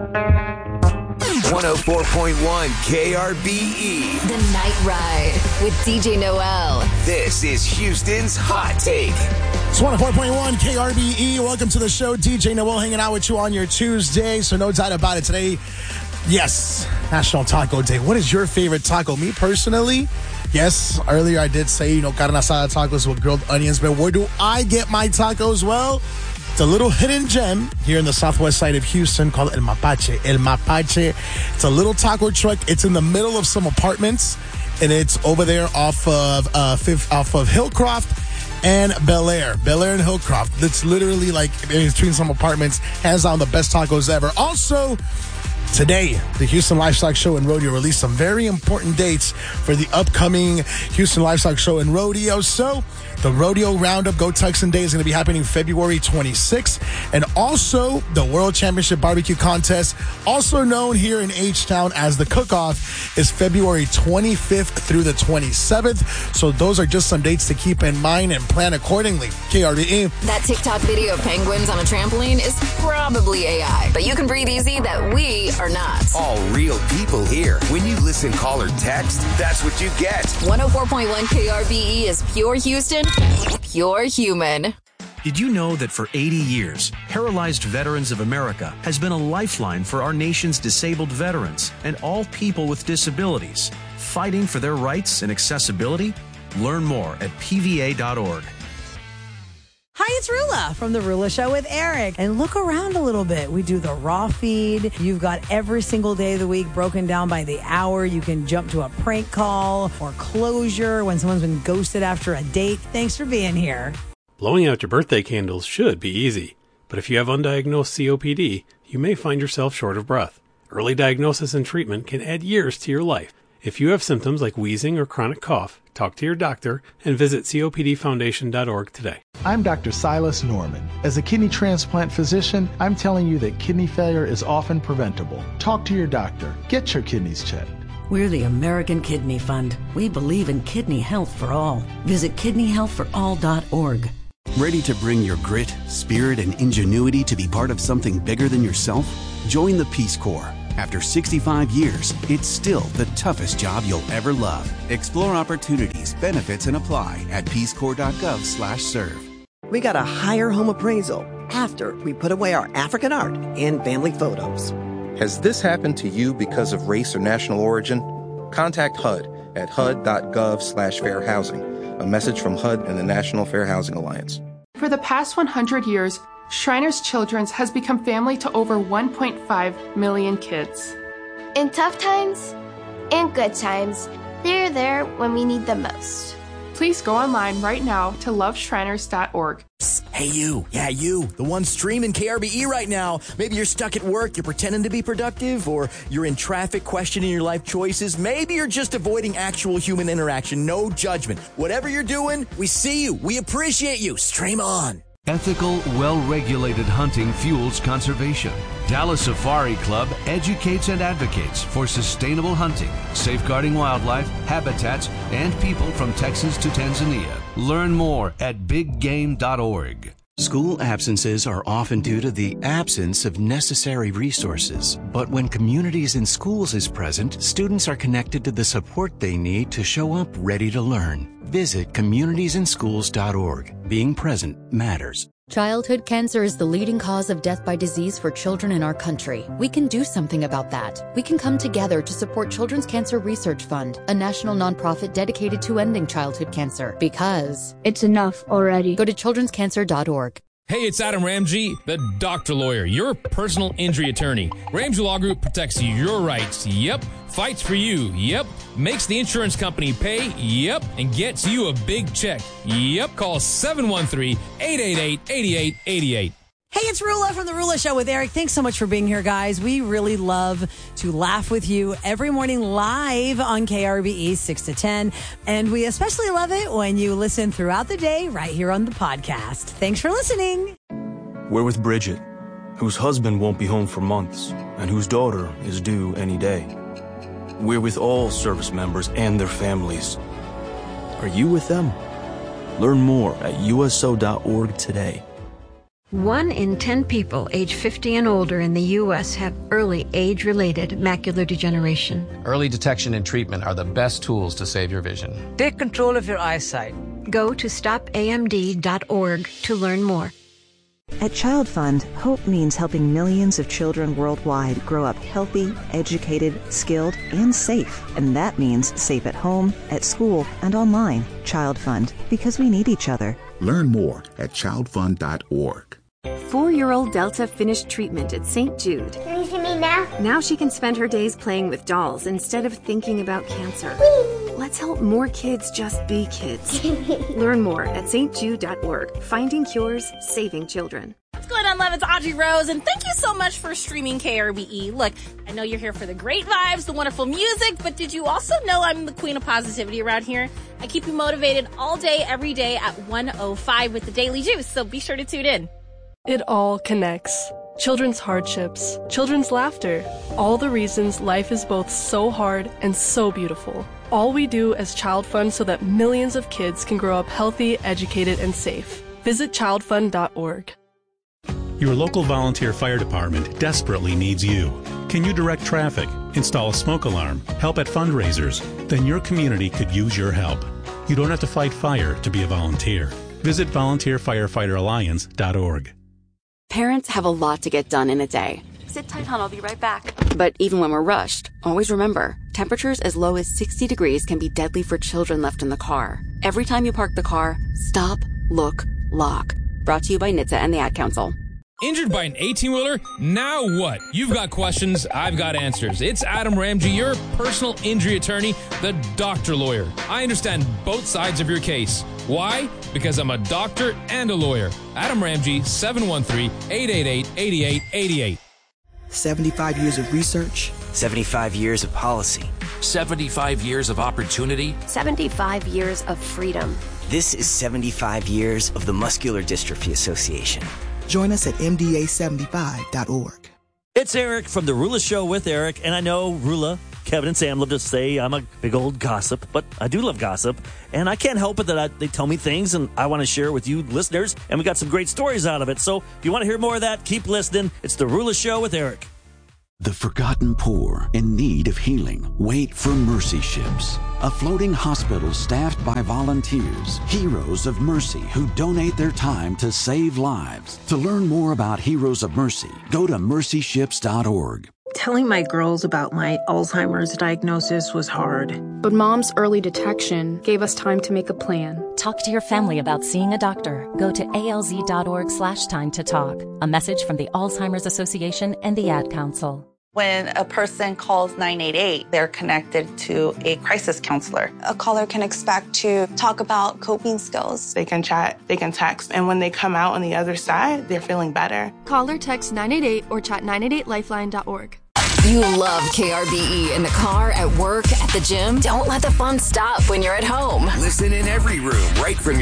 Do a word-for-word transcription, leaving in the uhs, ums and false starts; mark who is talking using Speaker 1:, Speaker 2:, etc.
Speaker 1: one oh four point one K R B E.
Speaker 2: The Night Ride with D J Noel.
Speaker 1: This is Houston's Hot Take.
Speaker 3: It's one oh four point one K R B E. Welcome to the show. D J Noel hanging out with you on your Tuesday. So no doubt about it. Today, yes, National Taco Day. What is your favorite taco? Me personally, yes, earlier I did say, you know, carne asada tacos with grilled onions. But where do I get my tacos? Well, it's a little hidden gem here in the southwest side of Houston called El Mapache. El Mapache. It's a little taco truck. It's in the middle of some apartments, and it's over there off of uh, fifth, off of Hillcroft and Bel Air. Bel Air and Hillcroft. It's literally like in between some apartments. Hands down the best tacos ever. Also, today, the Houston Livestock Show and Rodeo released some very important dates for the upcoming Houston Livestock Show and Rodeo. So, the Rodeo Roundup Go Tucson Day is going to be happening February twenty-sixth. And also, the World Championship Barbecue Contest, also known here in H-Town as the Cook-Off, is February twenty-fifth through the twenty-seventh. So those are just some dates to keep in mind and plan accordingly. K R B E.
Speaker 2: That TikTok video of penguins on a trampoline is probably A I. But you can breathe easy that we are not.
Speaker 1: All real people here. When you listen, call, or text, that's what you get.
Speaker 2: one oh four point one K R B E is pure Houston, pure human.
Speaker 4: Did you know that for eighty years, Paralyzed Veterans of America has been a lifeline for our nation's disabled veterans and all people with disabilities, fighting for their rights and accessibility? Learn more at P V A dot org.
Speaker 5: Hi, it's Rula from The Rula Show with Eric. And look around a little bit. We do the raw feed. You've got every single day of the week broken down by the hour. You can jump to a prank call or closure when someone's been ghosted after a date. Thanks for being here.
Speaker 6: Blowing out your birthday candles should be easy, but if you have undiagnosed C O P D, you may find yourself short of breath. Early diagnosis and treatment can add years to your life. If you have symptoms like wheezing or chronic cough, talk to your doctor and visit C O P D foundation dot org today.
Speaker 7: I'm Doctor Silas Norman. As a kidney transplant physician, I'm telling you that kidney failure is often preventable. Talk to your doctor. Get your kidneys checked.
Speaker 8: We're the American Kidney Fund. We believe in kidney health for all. Visit kidney health for all dot org.
Speaker 9: Ready to bring your grit, spirit, and ingenuity to be part of something bigger than yourself? Join the Peace Corps. After sixty-five years, it's still the toughest job you'll ever love. Explore opportunities, benefits, and apply at peace corps dot gov slash serve.
Speaker 10: We got a higher home appraisal after we put away our African art and family photos.
Speaker 11: Has this happened to you because of race or national origin? Contact H U D at H U D dot gov slash fair housing. A message from H U D and the National Fair Housing Alliance.
Speaker 12: For the past one hundred years, Shriners Children's has become family to over one point five million kids.
Speaker 13: In tough times and good times, they're there when we need them most.
Speaker 12: Please go online right now to love shriners dot org.
Speaker 14: Hey you, yeah you, the one streaming K R B E right now. Maybe you're stuck at work, you're pretending to be productive, or you're in traffic questioning your life choices. Maybe you're just avoiding actual human interaction, no judgment. Whatever you're doing, we see you, we appreciate you. Stream on.
Speaker 15: Ethical, well-regulated hunting fuels conservation. Dallas Safari Club educates and advocates for sustainable hunting, safeguarding wildlife, habitats, and people from Texas to Tanzania. Learn more at big game dot org.
Speaker 9: School absences are often due to the absence of necessary resources. But when Communities in Schools is present, students are connected to the support they need to show up ready to learn. Visit communities in schools dot org. Being present matters.
Speaker 16: Childhood cancer is the leading cause of death by disease for children in our country. We can do something about that. We can come together to support Children's Cancer Research Fund, a national nonprofit dedicated to ending childhood cancer. Because
Speaker 17: it's enough already.
Speaker 16: Go to children's cancer dot org.
Speaker 18: Hey, it's Adam Ramsey, the doctor lawyer, your personal injury attorney. Ramsey Law Group protects your rights. Yep. Fights for you. Yep. Makes the insurance company pay. Yep. And gets you a big check. Yep. Call seven one three, eight eight eight, eight eight eight eight.
Speaker 5: Hey, it's Rula from The Rula Show with Eric. Thanks so much for being here, guys. We really love to laugh with you every morning live on K R B E six to ten. And we especially love it when you listen throughout the day right here on the podcast. Thanks for listening.
Speaker 19: We're with Bridget, whose husband won't be home for months and whose daughter is due any day. We're with all service members and their families. Are you with them? Learn more at U S O dot org today.
Speaker 17: One in ten people age fifty and older in the U S have early age-related macular degeneration.
Speaker 20: Early detection and treatment are the best tools to save your vision.
Speaker 21: Take control of your eyesight.
Speaker 17: Go to stop A M D dot org to learn more.
Speaker 22: At Child Fund, hope means helping millions of children worldwide grow up healthy, educated, skilled, and safe. And that means safe at home, at school, and online. Child Fund, because we need each other.
Speaker 23: Learn more at child fund dot org.
Speaker 24: Four-year-old Delta finished treatment at Saint Jude.
Speaker 13: Can you see me now?
Speaker 24: Now she can spend her days playing with dolls instead of thinking about cancer. Whee! Let's help more kids just be kids. Learn more at st jude dot org. Finding cures, saving children.
Speaker 25: What's going on, love? It's Audrey Rose, and thank you so much for streaming K R B E. Look, I know you're here for the great vibes, the wonderful music, but did you also know I'm the queen of positivity around here? I keep you motivated all day, every day at one oh five with the Daily Juice, so be sure to tune in.
Speaker 26: It all connects. Children's hardships, children's laughter, all the reasons life is both so hard and so beautiful. All we do as Child Fund so that millions of kids can grow up healthy, educated, and safe. Visit child fund dot org.
Speaker 27: Your local volunteer fire department desperately needs you. Can you direct traffic, install a smoke alarm, help at fundraisers? Then your community could use your help. You don't have to fight fire to be a volunteer. Visit volunteer firefighter alliance dot org.
Speaker 28: Parents have a lot to get done in a day.
Speaker 29: Sit tight, hon. I'll be right back.
Speaker 28: But even when we're rushed, always remember, temperatures as low as sixty degrees can be deadly for children left in the car. Every time you park the car, stop, look, lock. Brought to you by N H T S A and the Ad Council.
Speaker 18: Injured by an eighteen-wheeler? Now what? You've got questions, I've got answers. It's Adam Ramsey, your personal injury attorney, the doctor lawyer. I understand both sides of your case. Why? Because I'm a doctor and a lawyer. Adam Ramsey, seven one three, eight eight eight, eight eight eight eight.
Speaker 30: seventy-five years of research.
Speaker 31: seventy-five years of policy.
Speaker 32: seventy-five years of opportunity.
Speaker 24: seventy-five years of freedom.
Speaker 31: This is seventy-five years of the Muscular Dystrophy Association.
Speaker 30: Join us at M D A seventy-five dot org.
Speaker 33: It's Eric from The Rula Show with Eric, and I know Rula, Kevin, and Sam love to say I'm a big old gossip, but I do love gossip, and I can't help it that I, they tell me things, and I want to share with you listeners, and we got some great stories out of it. So if you want to hear more of that, keep listening. It's The Rula Show with Eric.
Speaker 34: The forgotten poor in need of healing wait for Mercy Ships, a floating hospital staffed by volunteers, heroes of mercy who donate their time to save lives. To learn more about Heroes of Mercy, go to mercy ships dot org.
Speaker 35: Telling my girls about my Alzheimer's diagnosis was hard.
Speaker 36: But Mom's early detection gave us time to make a plan.
Speaker 37: Talk to your family about seeing a doctor. Go to A L Z dot org slash time to talk. A message from the Alzheimer's Association and the Ad Council.
Speaker 38: When a person calls nine eight eight, they're connected to a crisis counselor.
Speaker 39: A caller can expect to talk about coping skills.
Speaker 40: They can chat, they can text, and when they come out on the other side, they're feeling better.
Speaker 36: Call or text nine eight eight or chat nine eight eight lifeline dot org.
Speaker 2: You love K R B E in the car, at work, at the gym. Don't let the fun stop when you're at home.
Speaker 1: Listen in every room, right from your